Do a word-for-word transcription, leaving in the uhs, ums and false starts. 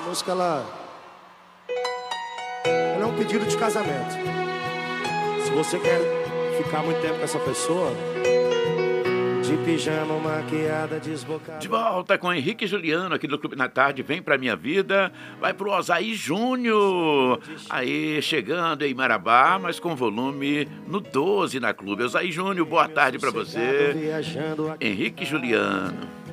música, ela, ela é um pedido de casamento. Se você quer ficar muito tempo com essa pessoa, de pijama, maquiada, desbocada. De volta com Henrique e Juliano aqui do Clube na Tarde. Vem pra minha vida, vai pro Osaí Júnior. Aí, chegando em Marabá, mas com volume no doze na Clube. Osaí Júnior, boa tarde pra você. Henrique e Juliano.